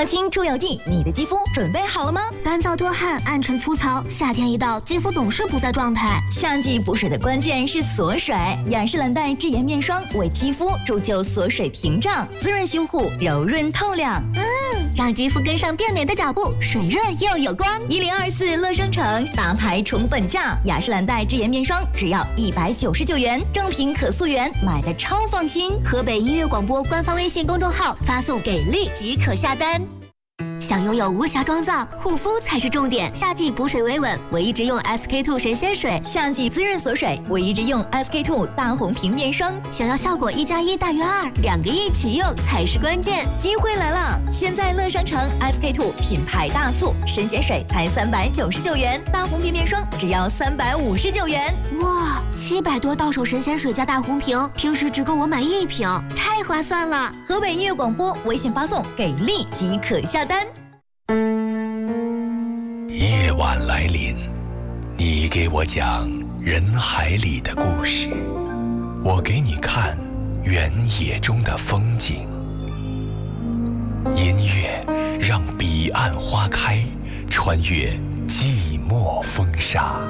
抗菌除油剂，你的肌肤准备好了吗？ 干燥多汗、暗沉粗糙，夏天一到，肌肤总是不在状态。 夏季补水的关键是锁水，雅诗兰黛智妍面霜为肌肤铸就锁水屏障，滋润修护，柔润透亮。 让肌肤跟上变美的脚步，水润又有光。 1024乐商城大牌宠本价，雅诗兰黛智妍面霜只要199元，正品可溯源，买的超放心。 河北音乐广播官方微信公众号发送给力即可下单。想拥有无瑕妆造，护肤才是重点。夏季补水维稳，我一直用 SK-II 神仙水； 夏季滋润锁水，我一直用 SK-II 大红瓶面霜。 想要效果1+1大于2，2个一起用才是关键。 机会来了！现在乐商城 SK-II 品牌大促，神仙水才399元，大红瓶面霜只要359元。 哇，700多到手神仙水加大红瓶，平时只够我买1瓶，太划算了！ 河北音乐广播微信发送给力即可下单。 夜晚来临，你给我讲人海里的故事，我给你看原野中的风景。音乐让彼岸花开，穿越寂寞风沙。